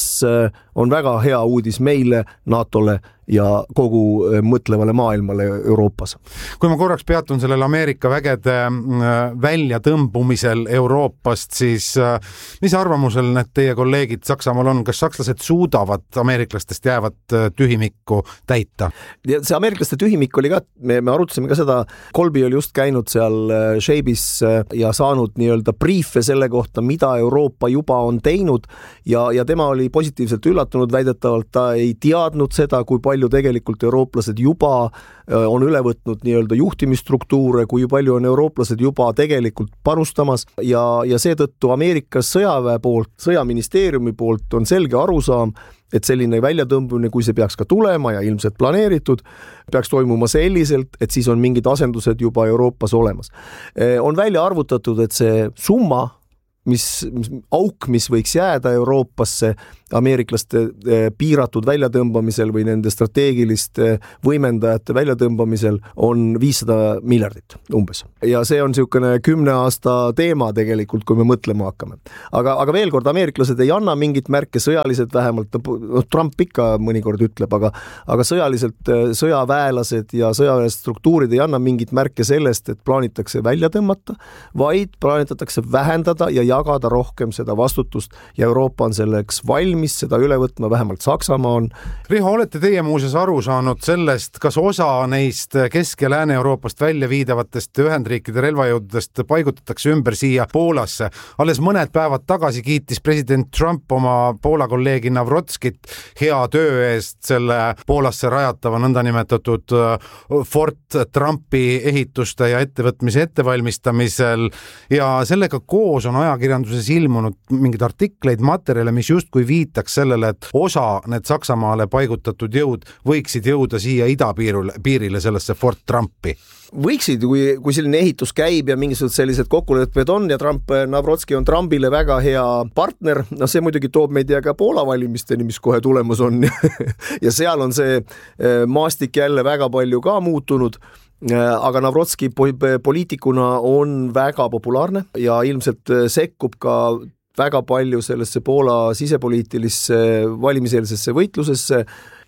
on väga hea uudis meile, NATOle ja kogu mõtlevale maailmale Euroopas.
Kui ma korraks peatun sellel Ameerika vägede välja tõmbumisel Euroopast, siis mis arvamusel need teie kolleegid Saksamaal on? Kas sakslased suudavad ameeriklastest jäävat tühimikku täita?
Ja see ameeriklaste tühimik oli ka, me, me arutasime ka seda, Kolbi oli just käinud seal Scheibis ja saanud nii-öelda briefe selle kohta, mida Euroopa juba on teinud ja, ja tema oli positiivselt üllatunud, väidetavalt ta ei teadnud seda, kui palju palju tegelikult eurooplased juba on üle võtnud nii-öelda juhtimisstruktuure, kui palju on eurooplased juba tegelikult panustamas ja, ja seetõttu Ameerikas sõjaväe poolt, sõjaministeeriumi poolt on selge arusaam, et selline väljatõmbumine, kui see peaks ka tulema ja ilmselt planeeritud, peaks toimuma selliselt, et siis on mingid asendused juba Euroopas olemas. On välja arvutatud, et see summa, mis, mis auk, mis võiks jääda Euroopasse ameeriklaste piiratud väljatõmbamisel või nende strateegiliste võimendajate väljatõmbamisel on viissada miljardit umbes. Ja see on niisugune kümne aasta teema tegelikult, kui me mõtlema hakkame. Aga, aga veel kord, ameeriklased ei anna mingit märke sõjaliselt vähemalt, no Trump ikka mõnikord ütleb, aga, aga sõjaliselt sõjaväelased ja sõjaväelased struktuurid ei anna mingit märke sellest, et plaanitakse välja tõmmata, vaid plaanitatakse vähendada ja jagada rohkem seda vastutust ja Euroopa on selleks valmis mis seda üle võtma, vähemalt Saksamaa on.
Riho, olete teie muuseas aru saanud sellest, kas osa neist Kesk- ja Lääne-Euroopast välja viidavatest Ühendriikide relvajõududest paigutatakse ümber siia Poolasse? Alles mõned päevad tagasi kiitis president Trump oma Poola kolleegi Navrotskit hea töö eest selle Poolasse rajatava nõndanimetatud Fort Trumpi ehituste ja ettevõtmise ettevalmistamisel ja sellega koos on ajakirjanduses ilmunud mingid artikleid, materjale, mis justkui viid viitaks sellele, et osa need Saksamaale paigutatud jõud võiksid jõuda siia idapiirile, piirile sellesse Fort Trumpi.
Võiksid, kui, kui selline ehitus käib ja mingisugused sellised kokkulepped on ja Trump, Navrotski on Trumpile väga hea partner, no see muidugi toob meid ja ka Poola valimisteni, mis kohe tulemas on ja seal on see maastik jälle väga palju ka muutunud, aga Navrotski poliitikuna on väga populaarne ja ilmselt sekkub ka väga palju sellesse Poola sisepoliitilisse valimiseelsesse võitlusesse.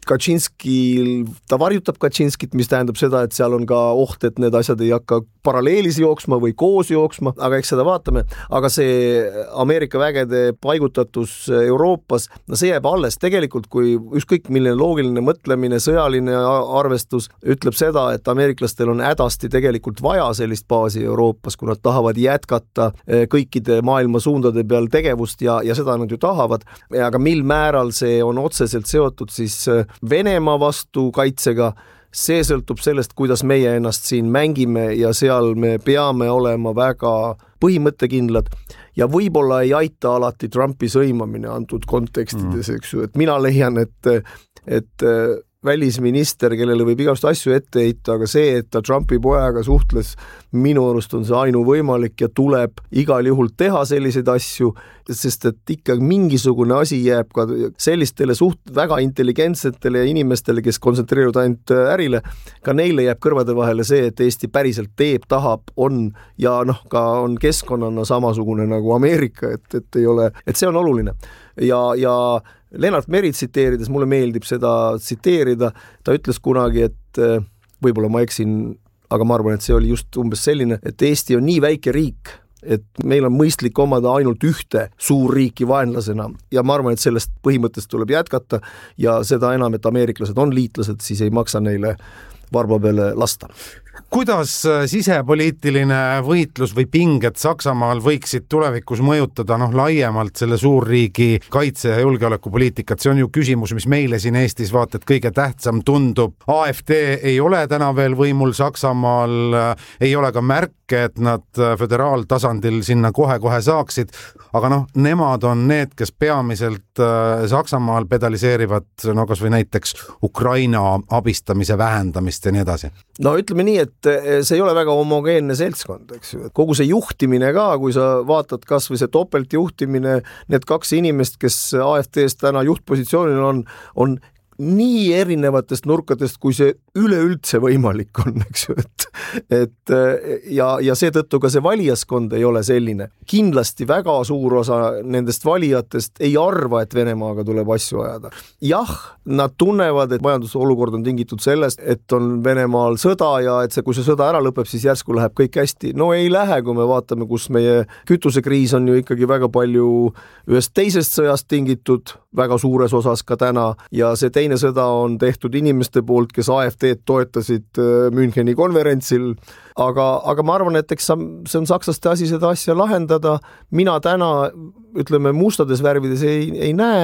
Kaczynski, ta varjutab Kaczynskit, mis tähendab seda, et seal on ka oht, et need asjad ei hakka paralleelis jooksma või koos jooksma, aga eks seda vaatame. Aga see Ameerika vägede paigutatus Euroopas, no see jääb alles. Tegelikult, kui ükskõik milline loogiline mõtlemine, sõjaline arvestus ütleb seda, et ameeriklastel on hädasti tegelikult vaja sellist baasi Euroopas, kui nad tahavad jätkata kõikide maailma suundade peal tegevust ja, ja seda nad ju tahavad. Aga mil määral see on otseselt seotud siis Venemaa vastu kaitsega, see sõltub sellest, kuidas meie ennast siin mängime ja seal me peame olema väga põhimõttekindlad ja võib-olla ei aita alati Trumpi sõimamine antud kontekstides, eks ju, et mina leian, et, et välisminister, kellele võib igast asju ette heita, aga see, et ta Trumpi pojaga suhtles, minu arust on see ainuvõimalik ja tuleb igal juhul teha selliseid asju, sest et ikka mingisugune asi jääb ka sellistele suht väga intelligentsetele inimestele, kes kontsentreeruvad ainult ärile, ka neile jääb kõrvade vahele see, et Eesti päriselt teeb, tahab, on ja noh, ka on keskkonnana samasugune nagu Ameerika, et, et ei ole, et see on oluline ja, ja Lennart Meri tsiteerides, mulle meeldib seda tsiteerida, ta ütles kunagi, et võib-olla ma eksin, aga ma arvan, et see oli just umbes selline, et Eesti on nii väike riik, et meil on mõistlik omada ainult ühte suurriiki vaenlasena ja ma arvan, et sellest põhimõttest tuleb jätkata ja seda enam, et ameeriklased on liitlased, siis ei maksa neile varba peale lasta.
Kuidas sisepoliitiline võitlus või pinged Saksamaal võiksid tulevikus mõjutada noh, laiemalt selle suurriigi kaitse- ja julgeolekupoliitikat? See on ju küsimus, mis meile siin Eestis vaata, et kõige tähtsam tundub. A F D ei ole täna veel võimul Saksamaal, ei ole ka märke, et nad föderaaltasandil sinna kohe-kohe saaksid, aga noh, nemad on need, kes peamiselt Saksamaal pedaliseerivad, no kas või näiteks Ukraina abistamise vähendamist ja nii edasi.
No ütleme nii, et see ei ole väga homogeenne seltskond, eks ju. Kogu see juhtimine ka, kui sa vaatad kas või see topeltjuhtimine, need kaks inimest, kes A F D-st täna juhtpositsioonil on, on nii erinevatest nurkadest, kui see üleüldse võimalik on, eks ju, et, et ja, ja seetõttu ka see valijaskond ei ole selline. Kindlasti väga suur osa nendest valijatest ei arva, et Venemaaga tuleb asju ajada. Jah, nad tunnevad, et majandusolukord on tingitud sellest, et on Venemaal sõda ja et see, kui see sõda ära lõpeb, siis järsku läheb kõik hästi. No ei lähe, kui me vaatame, kus meie kütusekriis on ju ikkagi väga palju ühest teisest sõjast tingitud, väga suures osas ka täna ja see teine sõda on tehtud inimeste poolt, kes A F D-d toetasid Müncheni konverentsil, aga, aga ma arvan, et eks see on sakslaste asi seda asja lahendada. Mina täna, ütleme, mustades värvides ei, ei näe,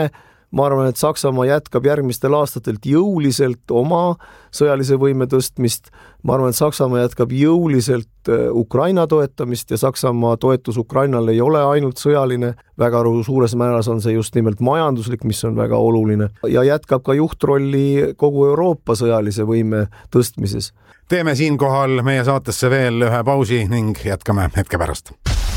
ma arvan, et Saksamaa jätkab järgmistel aastatelt jõuliselt oma sõjalise võime tõstmist. Ma arvan, et Saksamaa jätkab jõuliselt Ukraina toetamist ja Saksamaa toetus Ukrainale ei ole ainult sõjaline, väga suures määras on see just nimelt majanduslik, mis on väga oluline ja jätkab ka juhtrolli kogu Euroopa sõjalise võime tõstmises.
Teeme siinkohal meie saatesse veel ühe pausi ning jätkame hetke pärast.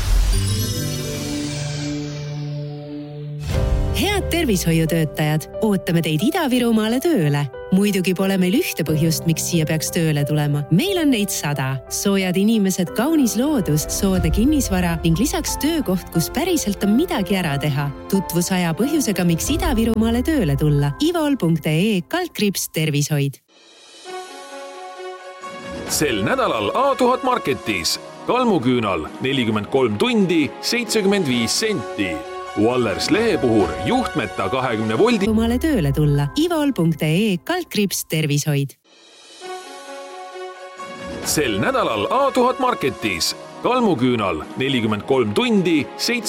Head tervishoiutöötajad, ootame teid Ida-Virumaale tööle. Muidugi pole meil ühte põhjust, miks siia peaks tööle tulema. Meil on neid sada. Soojad inimesed, kaunis loodus, soodne kinnisvara ning lisaks töökoht, kus päriselt on midagi ära teha. Tutvusaja põhjusega, miks Ida-Virumaale tööle tulla. ivol punkt ee kaldkriips tervishoid.
Sel nädalal A tuhat Marketis kalmuküünal nelikümmend kolm tundi, seitsekümmend viis senti. Wallers lehepuhur juhtmeta kahekümne voldi.
Maale tööle tulla. ivol punkt ee kaldkriips tervishoid.
Sel nädalal A tuhat Marketis kalmuküünal nelikümmend kolm tundi,